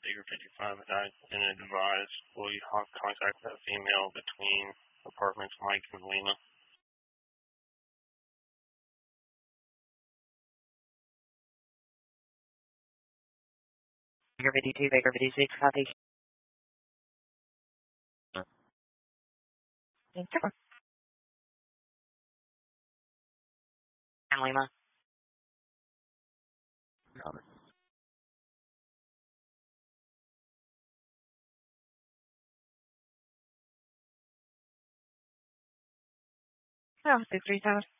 Baker 55 that died in a advised. Will you contact that female between apartments Mike and Lima? Baker 52, Baker 56, copy. Sure. And Lima. Oh, 637.